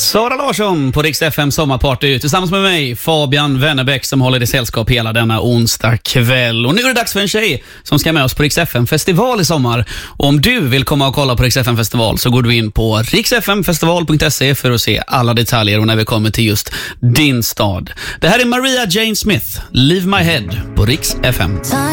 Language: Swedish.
Sara Larsson på Rix FM sommarparty tillsammans med mig, Fabian Wennerbäck, som håller i sällskap hela denna onsdag kväll. Och nu är det dags för en tjej som ska med oss på Rix FM festival i sommar. Och om du vill komma och kolla på Rix FM festival så går du in på rixfmfestival.se för att se alla detaljer och när vi kommer till just din stad. Det här är Maria Jane Smith, Leave My Head på Rix FM.